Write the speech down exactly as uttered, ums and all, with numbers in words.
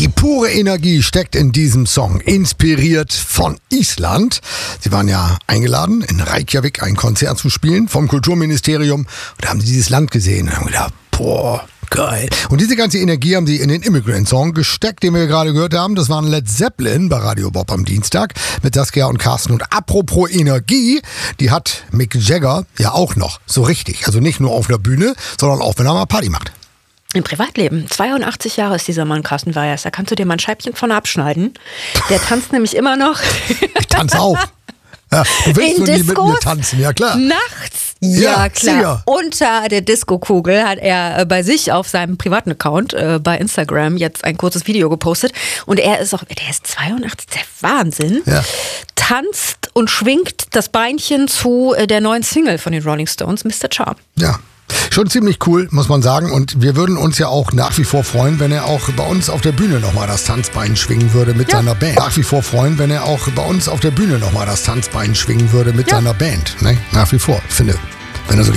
Die pure Energie steckt in diesem Song, inspiriert von Island. Sie waren ja eingeladen, in Reykjavik ein Konzert zu spielen vom Kulturministerium. Und da haben sie dieses Land gesehen und haben gedacht, boah, geil. Und diese ganze Energie haben sie in den Immigrant-Song gesteckt, den wir gerade gehört haben. Das waren Led Zeppelin bei Radio Bob am Dienstag mit Saskia und Carsten. Und apropos Energie, die hat Mick Jagger ja auch noch, so richtig. Also nicht nur auf der Bühne, sondern auch, wenn er mal Party macht. Im Privatleben. zweiundachtzig Jahre ist dieser Mann, Carsten Weijers. Da kannst du dir mal ein Scheibchen von abschneiden. Der tanzt nämlich immer noch. Ich tanze auch. Ja, du willst in nur nie mit Discos, mir tanzen, ja klar. Nachts, ja, Ja, klar. sicher. Unter der Disco-Kugel hat er äh, bei sich auf seinem privaten Account äh, bei Instagram jetzt ein kurzes Video gepostet. Und er ist auch, der ist zweiundachtzig, der Wahnsinn. Ja. Tanzt und schwingt das Beinchen zu äh, der neuen Single von den Rolling Stones, Mister Charm. Ja. Schon ziemlich cool, muss man sagen. Und wir würden uns ja auch nach wie vor freuen, wenn er auch bei uns auf der Bühne nochmal das Tanzbein schwingen würde mit Ja. seiner Band. Nach wie vor freuen, wenn er auch bei uns auf der Bühne nochmal das Tanzbein schwingen würde mit Ja. seiner Band. Ne? Nach wie vor, ich finde. Wenn er so